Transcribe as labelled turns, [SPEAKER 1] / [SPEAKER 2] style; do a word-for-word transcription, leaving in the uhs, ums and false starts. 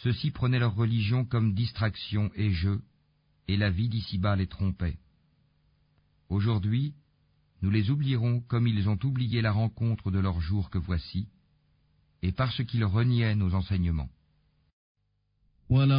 [SPEAKER 1] Ceux-ci prenaient leur religion comme distraction et jeu, et la vie d'ici-bas les trompait. Aujourd'hui, nous les oublierons comme ils ont oublié la rencontre de leur jour que voici, et parce qu'ils reniaient nos enseignements.